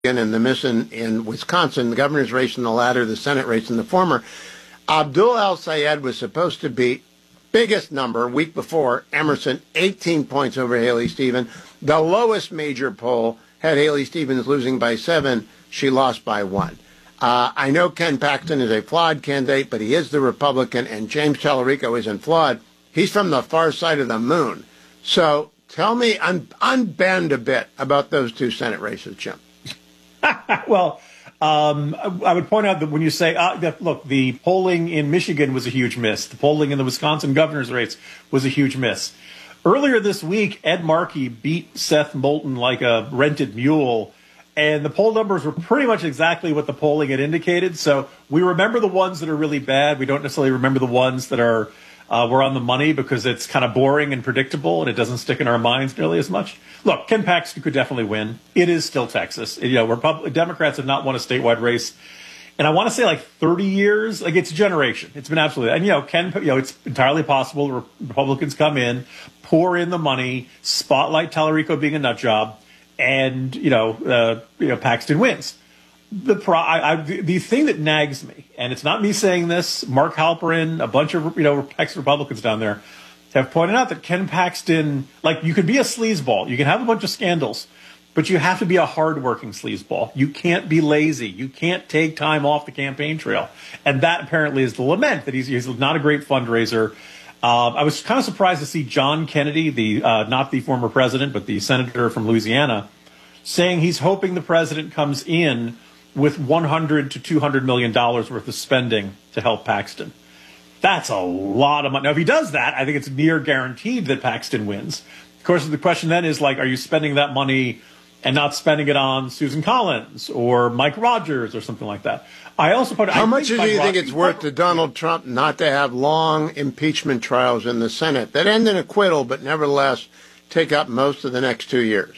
and the miss in Wisconsin, the governor's race in the latter, the Senate race in the former. Abdul El-Sayed was supposed to beat biggest number week before, Emerson, 18 points over Haley Stevens. The lowest major poll had Haley Stevens losing by 7. She lost by 1. I know Ken Paxton is a flawed candidate, but he is the Republican, and James Tallarico isn't flawed. He's from the far side of the moon. So tell me, unbend a bit about those two Senate races, Jim. Well, I would point out that when you say, look, the polling in Michigan was a huge miss. The polling in the Wisconsin governor's race was a huge miss. Earlier this week, Ed Markey beat Seth Moulton like a rented mule, and the poll numbers were pretty much exactly what the polling had indicated. So we remember the ones that are really bad. We don't necessarily remember the ones that are were on the money because it's kind of boring and predictable and it doesn't stick in our minds nearly as much. Look, Ken Paxton could definitely win. It is still Texas. Democrats have not won a statewide race. And I want to say like 30 years, like it's a generation. It's been absolutely, and it's entirely possible Republicans come in, pour in the money, spotlight Tallarico being a nut job, and Paxton wins. The thing that nags me, and it's not me saying this, Mark Halperin, a bunch of ex-Republicans down there have pointed out that Ken Paxton, like, you can be a sleazeball, you can have a bunch of scandals, but you have to be a hardworking sleazeball. You can't be lazy. You can't take time off the campaign trail. And that apparently is the lament, that he's not a great fundraiser. I was kind of surprised to see John Kennedy, not the former president, but the senator from Louisiana, saying he's hoping the president comes in with $100 to $200 million worth of spending to help Paxton. That's a lot of money. Now, if he does that, I think it's near guaranteed that Paxton wins. Of course, the question then is, like, are you spending that money and not spending it on Susan Collins or Mike Rogers or something like that? I also put. How much do you think it's worth to Donald Trump not to have long impeachment trials in the Senate that end in acquittal, but nevertheless take up most of the next 2 years?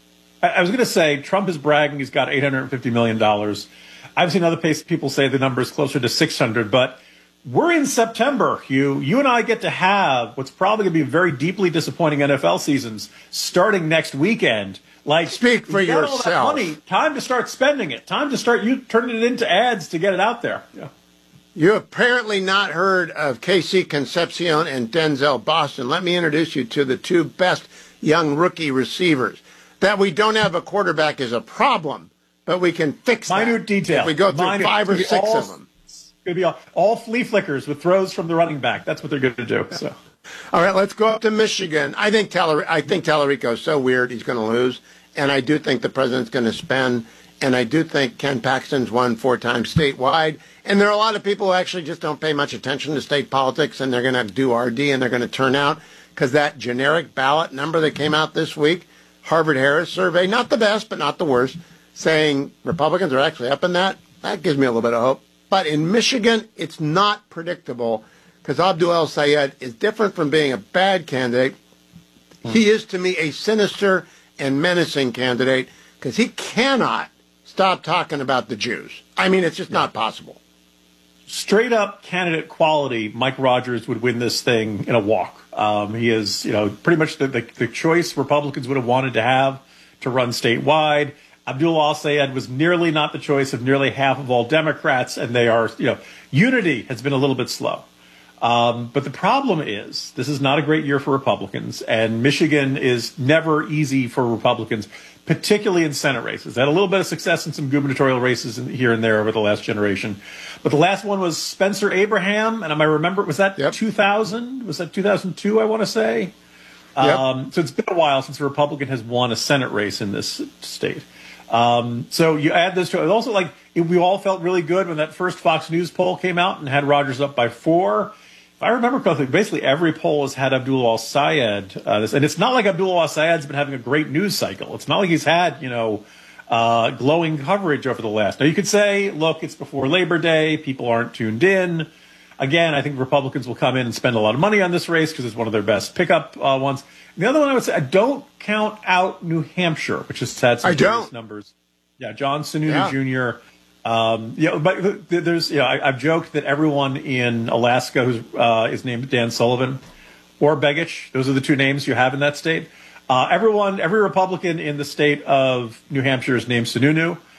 I was going to say Trump is bragging he's got $850 million. I've seen other people say the number is closer to 600, but we're in September, Hugh. You and I get to have what's probably going to be very deeply disappointing NFL seasons starting next weekend. Like, speak for yourself. All that money, time to start spending it. Time to start turning it into ads to get it out there. Yeah. You apparently not heard of Casey Concepcion and Denzel Boston. Let me introduce you to the two best young rookie receivers. That we don't have a quarterback is a problem, but we can fix that. Minute detail. If we go through 5 or 6 of them. It's going to be all flea flickers with throws from the running back. That's what they're going to do. So, all right, let's go up to Michigan. I think Tallarico is so weird he's going to lose, and I do think the president's going to spend, and I do think Ken Paxton's won 4 times statewide, and there are a lot of people who actually just don't pay much attention to state politics, and they're going to do RD, and they're going to turn out, because that generic ballot number that came out this week, Harvard-Harris survey, not the best, but not the worst, saying Republicans are actually up in that. That gives me a little bit of hope. But in Michigan, it's not predictable because Abdul El-Sayed is different from being a bad candidate. He is, to me, a sinister and menacing candidate because he cannot stop talking about the Jews. I mean, it's just not possible. Straight up candidate quality, Mike Rogers would win this thing in a walk. He is, pretty much the choice Republicans would have wanted to have to run statewide. Abdul El-Sayed was nearly not the choice of nearly half of all Democrats, and they are, unity has been a little bit slow. But the problem is this is not a great year for Republicans, and Michigan is never easy for Republicans, particularly in Senate races. They had a little bit of success in some gubernatorial races here and there over the last generation. But the last one was Spencer Abraham, and I remember, was that 2000? Was that 2002, I want to say? Yep. So it's been a while since a Republican has won a Senate race in this state. So you add this to it. Also, we all felt really good when that first Fox News poll came out and had Rogers up by 4. If I remember correctly, basically every poll has had Abdul El-Sayed. And it's not like Abdul El-Sayed's been having a great news cycle. It's not like he's had, glowing coverage over the last. Now, you could say, look, it's before Labor Day. People aren't tuned in. Again, I think Republicans will come in and spend a lot of money on this race because it's one of their best pickup ones. And the other one I would say, I don't count out New Hampshire, which has had some serious numbers. Yeah, John Sununu Jr. But there's, I've joked that everyone in Alaska who is named Dan Sullivan or Begich, those are the two names you have in that state. Every Republican in the state of New Hampshire is named Sununu.